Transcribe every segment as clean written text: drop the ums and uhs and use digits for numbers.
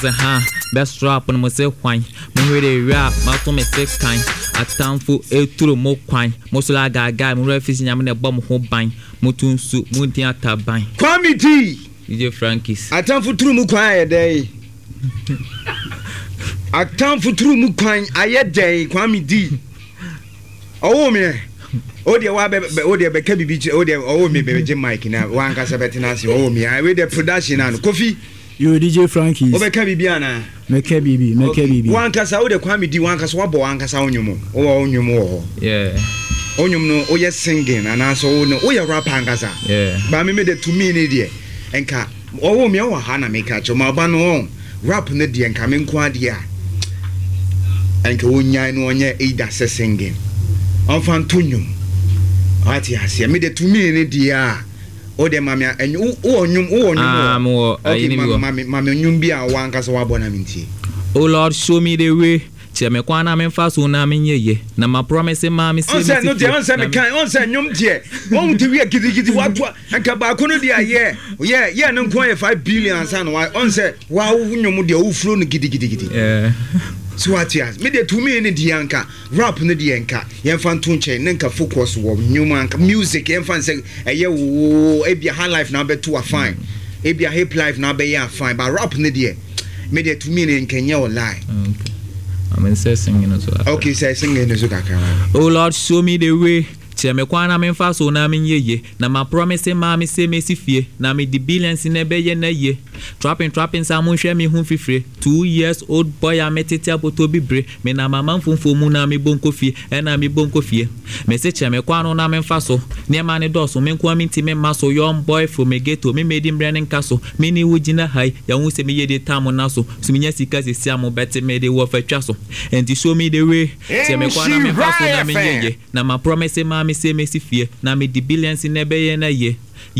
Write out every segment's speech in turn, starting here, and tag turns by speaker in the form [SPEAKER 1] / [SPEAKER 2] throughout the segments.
[SPEAKER 1] best rap on myself wine. Me ready rap, my to me sick kind. A town for a true mo quine. Most like a guy, my refusing I'm in a bomb home bine. Mutun soup, muntia tabine.
[SPEAKER 2] Committee!
[SPEAKER 1] DJ Frankie's.
[SPEAKER 2] A town for true muquine a day. A town for true muquine a yet day, Committee. Oh, me. Oh, dear, oh, dear, Beccabi Beach, oh, dear, oh, me, baby, Mike, now, one Casabetinasi, oh, me, I read the production and coffee.
[SPEAKER 3] You DJ Frankie's.
[SPEAKER 2] Oh, Beccabi Biana.
[SPEAKER 3] Mekabibi.
[SPEAKER 2] One Casa, oh, the Quamity, one Caswabo, one Casa on you more. Oh, on you more.
[SPEAKER 1] Yeah.
[SPEAKER 2] Oh, you know, oh, yes, singing, and I saw no, oh, you're rapping, Casa.
[SPEAKER 1] Yeah.
[SPEAKER 2] But me made it to me, idiot. And cat, oh, me, oh, Hannah, make catch your mabano, rap in the dear and coming quadia. And Kawunya, no one yet, Ada says singing. Enfant Tunium. Ati asia me de tumi ni dia o de mamia enyu o onyum
[SPEAKER 1] mo
[SPEAKER 2] mama nyum bia wan kasa wa bona minti.
[SPEAKER 1] Oh Lord, show me the way. Che me kwa na me fa so na me nyeye na ma promise ma me say
[SPEAKER 2] on say no dey on say me kan on say nyum die won ti wi gidigidi watwa anka ba ko no dia ye no nko ye 5 billion san on say wa nyum de o furo no gidigidi.
[SPEAKER 1] Yeah.
[SPEAKER 2] Swatias me de to me ni dianka rap ni dianka yen fan to nche nka focus wo nyuma anka music yen fan say eye wo e bia high life na be to a fine e bia hip life na be ya fine but rap ni de me de to me ni nkenya o lie.
[SPEAKER 1] Okay, I'm singing as well.
[SPEAKER 2] Okay, say singing as well.
[SPEAKER 1] Oh Lord, show me the way. Che me kwa na me fa so na me nyeye na ma promise ma me say me sifie na me the billions in ebe ye na ye trapping sa mo hwe me hu fifre 2 years old boy a metete aboto bibre me na mama mfumfo mu na me bonko fie e na me bonko fie me se che me kwa no na me fa so ne ma ne doso me kwa me ntime ma so young boy from me ghetto me made him branding kaso me ni wugina high ya hu se me ye de time na so so me nya sika se sia mo bete me de wo fa twa so and to show me the way che me kwa na me fa so na me nyeye na ma promise ma me say me sifie na me the billions in ebe ye na ye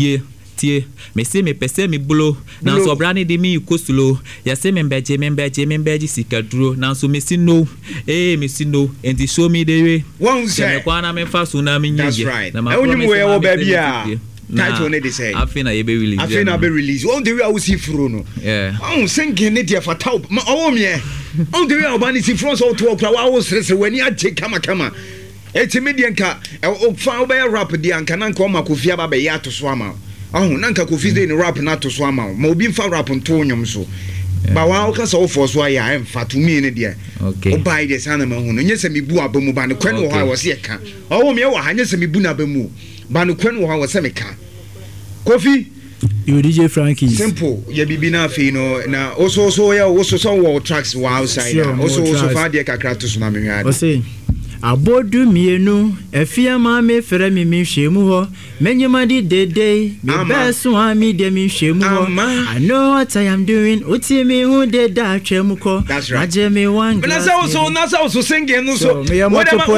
[SPEAKER 1] tie me say me pese me blow na so brani de me ko slow ya say me mbeje sika duro na so me si no me si no and show me the way
[SPEAKER 2] one say
[SPEAKER 1] me kwa na me fa so na me nyeye
[SPEAKER 2] na ma only way wo baby a title ne dey say
[SPEAKER 1] afina ye be
[SPEAKER 2] release on the way I will see fro no
[SPEAKER 1] yeah
[SPEAKER 2] on singing ne dey for top oh me on the way I bani see front so to okra wa wo sese wani aje kama eti medianka o fa oba rap di anka na nka o makofia ba be ya to so ama na nka kofi dey ni rap na to so ama ma obi mfa rap nto onyom so ba wa o ka so for so ya emfa to me ne de
[SPEAKER 1] okay
[SPEAKER 2] o bai de sana ma hu no nyese me bu abamu ba ne kwen wo ha wo se ka o me wo ha nyese me bu na abamu ba ne kwen wo ha wo se me ka kofi
[SPEAKER 3] you DJ Frankie
[SPEAKER 2] simple ya bibi na afi no na oso ya oso so wo tracks wa outside oso fa de kakra to so na me hwa
[SPEAKER 3] de abodu mienu efia ma me fere mi hwemu ho menyima di dede me beso ha mi de mi hwemu ho I know what I am doing uti mi hu de da twem ko aje me wan
[SPEAKER 2] na so singing no so
[SPEAKER 3] we are multiple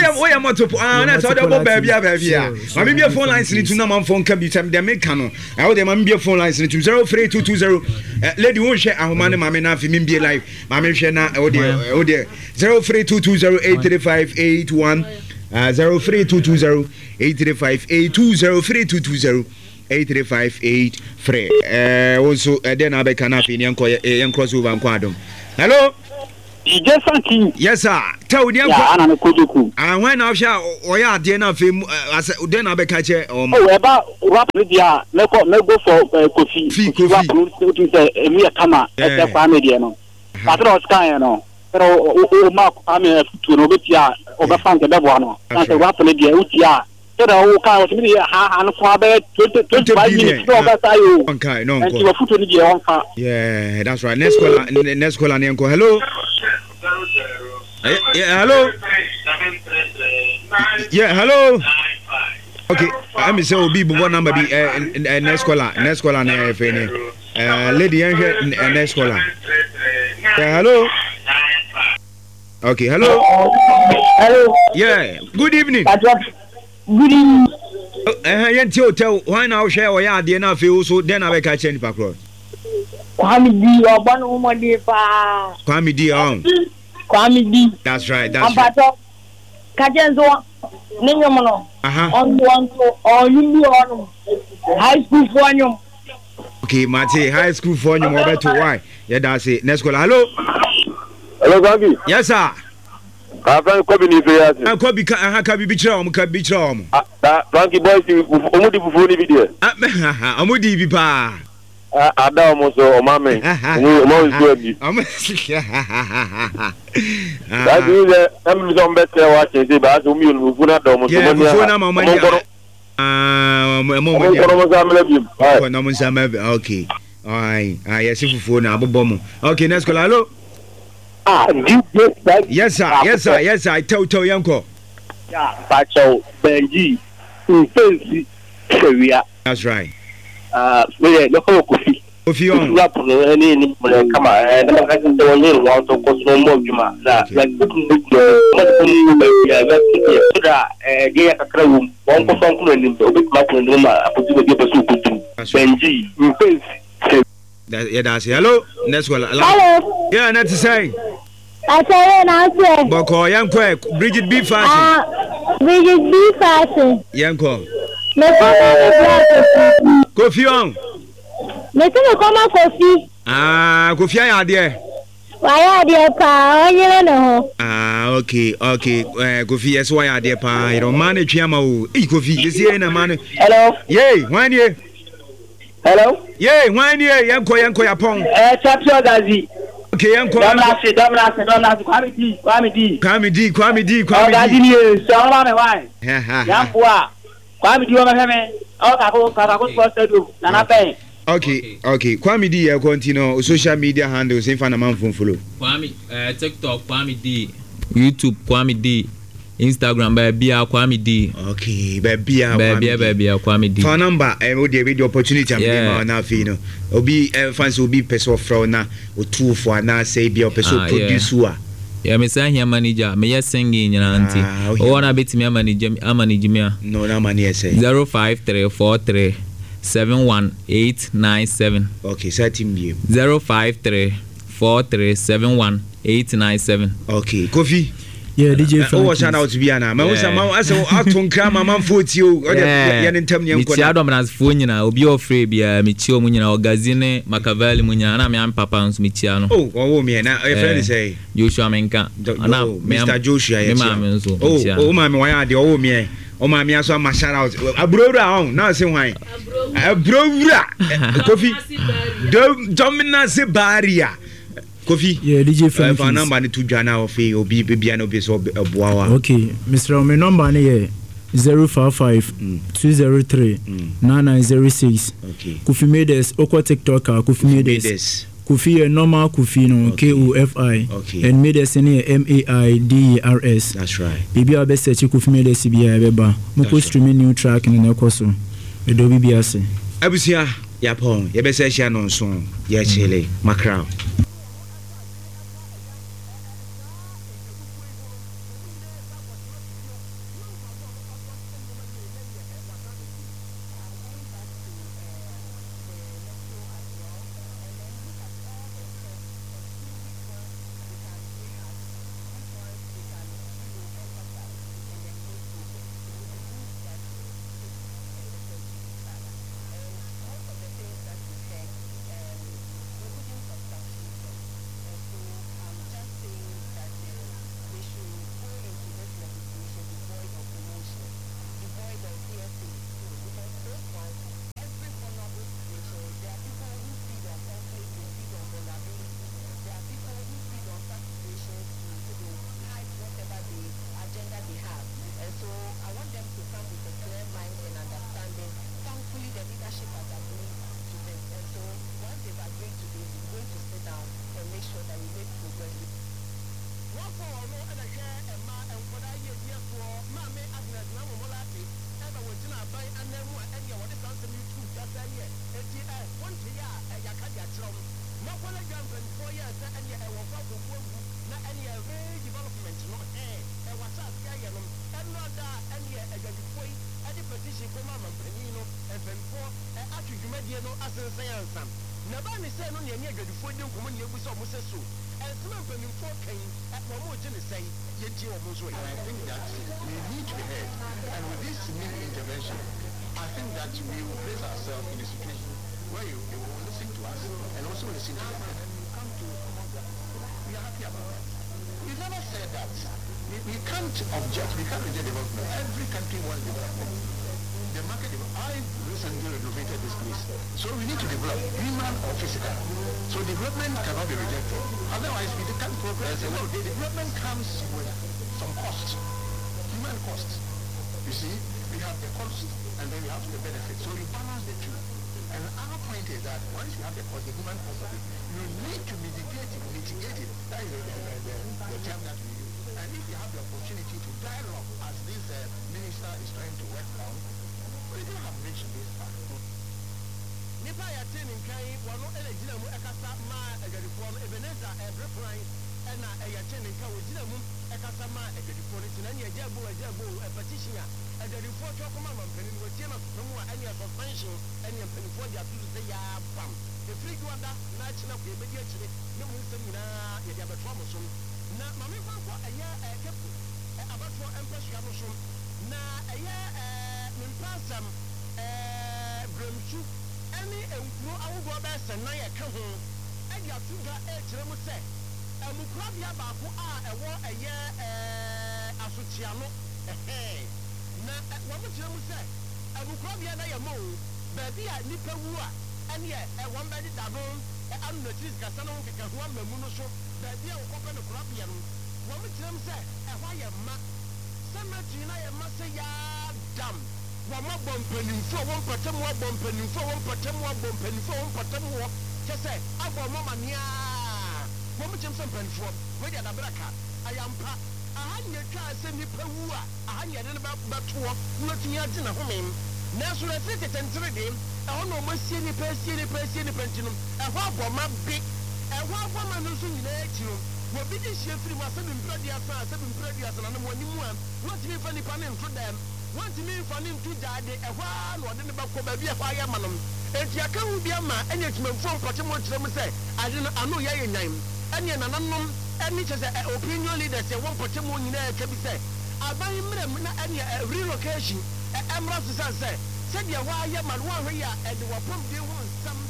[SPEAKER 2] na so de bo baby ma me be phone lines ni tuna man phone ka bi tam de me ka no I wo de ma me be phone lines ni 03220 lady won share ahoma ne ma me na afi me be live ma me hwe na wo de 03220 83581 03220 83582 03220 83583 also then abeka na fi yan crossover nkwadom hello
[SPEAKER 4] DJ Frankie
[SPEAKER 2] yes sir tell them
[SPEAKER 4] ana kojoku
[SPEAKER 2] when na sha oya ade na fi then abeka che
[SPEAKER 4] eba rap media me go for kofi rap to say emi kama e kwa media no patro scan no pero o ma ame futu no betia o ba fan ke bebo no na se rap le dia utia pero o ka o timi ha no kwa be 25 minutes no ba sayo
[SPEAKER 2] okay no
[SPEAKER 4] and you futu ni dia on fa
[SPEAKER 2] yeah that's right next call ni enko hello yeah hello yeah hello okay let me say obi bubo number bi next caller na fe ni lady next caller yeah hello. Okay, hello.
[SPEAKER 4] Hello.
[SPEAKER 2] Yeah, good evening.
[SPEAKER 4] Good evening.
[SPEAKER 2] Yenti hotel, why now share or ya de na fe so den na be ka change pakro.
[SPEAKER 4] Kwame di oban wo de pa.
[SPEAKER 2] Kwame di on.
[SPEAKER 4] Kwame di.
[SPEAKER 2] That's right.
[SPEAKER 4] Abato. Kajenzo ninyomo no. On you on high school for anyom.
[SPEAKER 2] Okay, Mate, high school for you, more to why? Yeah, that's it. Next call. Hello.
[SPEAKER 5] Hello, Frankie.
[SPEAKER 2] Yes, sir.
[SPEAKER 5] Kobe ni players.
[SPEAKER 2] Kobe ka bi chira ka bi chira
[SPEAKER 5] Frankie boys, omudi bufu ni video.
[SPEAKER 2] Omudi bi pa.
[SPEAKER 5] Ada omo so omame. Omo so bi. That is I'm some better watching say ba so mi bufu na da omo so mo ni.
[SPEAKER 2] Bufu na ma mani. Okay. Alright. Yes, fufu na abobo mo. Okay, next call. Hello. Yes, sir. I tell Yanko.
[SPEAKER 4] Yeah, Pacho, Benji, Fancy, Korea.
[SPEAKER 2] That's right.
[SPEAKER 4] The whole coffee.
[SPEAKER 2] If you
[SPEAKER 4] come on, and I'm going to little while to cost no more. Like, get a crown, one for some in the big mountain room. I put you a soup to Benji, Fancy.
[SPEAKER 2] That's hello. Next one.
[SPEAKER 6] Hello.
[SPEAKER 2] Yeah, not to say.
[SPEAKER 6] I say an answer.
[SPEAKER 2] Boko, young quick. Bridget B. Fashion.
[SPEAKER 6] Bridget B. Fashion.
[SPEAKER 2] Yanko.
[SPEAKER 6] Kofi
[SPEAKER 2] on.
[SPEAKER 6] Mr. Koma Kofi.
[SPEAKER 2] Kofi, I idea.
[SPEAKER 6] Why idea, pa? You know.
[SPEAKER 2] Okay. Kofi, yes, why idea, pa? You don't manage Yamo. Kofi, is here in a man.
[SPEAKER 4] Hello.
[SPEAKER 2] Yay, 1 year.
[SPEAKER 4] Hello.
[SPEAKER 2] Yay, 1 year. Yanko, Yapong.
[SPEAKER 4] Chapter Gazi.
[SPEAKER 2] Okay, Yanko.
[SPEAKER 4] Don't
[SPEAKER 2] Kwame D. Okay. Kwame D, continue social media handles in Fanaman follow.
[SPEAKER 1] Kwame, TikTok, Kwame D, YouTube, Kwame D, Instagram, baby, Kwame D.
[SPEAKER 2] Okay, baby,
[SPEAKER 1] Kwame D.
[SPEAKER 2] Phone number, would there be the opportunity? I'm now, you know, be fans will be person from now or 2 for now, say be a person producer.
[SPEAKER 1] Yeah, me say here manager, me yes singing your auntie. Oh, wanna bet me manager, me.
[SPEAKER 2] No, no money say.
[SPEAKER 1] 05343718897.
[SPEAKER 2] Okay, set him you.
[SPEAKER 1] 05343718897.
[SPEAKER 2] Okay, Kofi.
[SPEAKER 3] Yeah, DJ Frankie.
[SPEAKER 2] Oh, shout out to Biana. Man, was aton krama man foti o. Ya ntem nyam ko.
[SPEAKER 1] Mi tia dom nas fo nyina, obi ofre bia mi tia mu nyina Ogazine Makavali mu nyina na me am papa nso mi tia no.
[SPEAKER 2] Oh, wo me na e friend say.
[SPEAKER 1] Joshua Menka. Ana
[SPEAKER 2] Mr. Joshua ya.
[SPEAKER 1] Me ma me nso.
[SPEAKER 2] Oh, ma me wa de o me. O ma me aso ma shout out. Abrowura on. Na say hwan. Abrowura. Kofi. Dominance barrier. Kofi.
[SPEAKER 3] Yeah, DJ Frankie.
[SPEAKER 2] If number ni to Jana of obi bibia no be so boawa.
[SPEAKER 3] Okay, Mr. My number ni 055 203 9906.
[SPEAKER 2] Okay.
[SPEAKER 3] Kofi Medes, Oko TikToker, Kofi Medes. Kofi normal Kofi no KOFI.
[SPEAKER 2] Okay.
[SPEAKER 3] And Medes ni MAIDERS.
[SPEAKER 2] That's right.
[SPEAKER 3] Bibi abe search Kofi Medes bia beba. Moko streaming new track ni na koso. Edo bibi ase.
[SPEAKER 2] Abusia yapon, ye be se share no so. Ye chile macra.
[SPEAKER 7] I think that we will place ourselves in a situation where they will listen to us and also listen to them. And then we come to common ground. We are happy about that. We never said that. We can't object, we can't reject development. Every country wants development. The market, I recently renovated this place. So we need to develop, human or physical. So development cannot be rejected. Otherwise, we can't progress. No, the development comes with some cost, human cost. You see, we have the cost and then we have the benefit. So you balance the two. And our point is that once you have the cost, the human cost of it, you need to mitigate it. That is the term that we use. And if you have the opportunity to dialogue, as this minister is trying to work on, we don't have reached this far.
[SPEAKER 8] Nipa ya tini nkai wano ele jina mu ekasa ma egadifo no Ebenezer Ebrepran ena eya tini nkai wo jina mu ekasa ma egadifo no tina ne ejabu petition ya egadifo to koma mampani no tie na so mu anya suspension anya mpanifo dia tuzu se ya bam the free wanda na china ko ebedi akire ne mu nsem nyina ye dia betwa mo so na mame kwa eya kepu abatwo empesua mo so na eya nimpasam bremchu any enkuro awugo ba sanna ye ka ho edi atuga kire mu se emukrabia baako a ewo eye asotia no na wo mu kire mu se emukrabia na ye mo ba bi a nipa wu a ene e won ba di dado anu na tris kasa no keka ho amamu no so ba bi a wo kopa no krabia no wo mu kire mu se e ho ye ma cemetery na ye ma se ya dam wama bompanimfo won patam wa bompanimfo won patam wa bompanimfo won patam wo kese abo mama nia wo mu chemse mpanifo we dia da braka ayampa ahanye twa se nipa wu a ahanye de ba to wo tinya ati na homem na so le tete tentere de e ho no masie ni pasie pentinum e ho abo ma bi e ho abo ma no so nyina ekiro wo bi di shefiri ma se mpradi asa na mo nimu am wo timi fa nipa ne ntro dem want me for him to die a while or then about baby a fire manum. And Yaka will be a man, and yet my phone Patamu say, I know your name. And yet, and it is an opinion leader say one Patamu in there can be said. I buy him any relocation. Amras say, said ya why man 1 year and you were pumped you some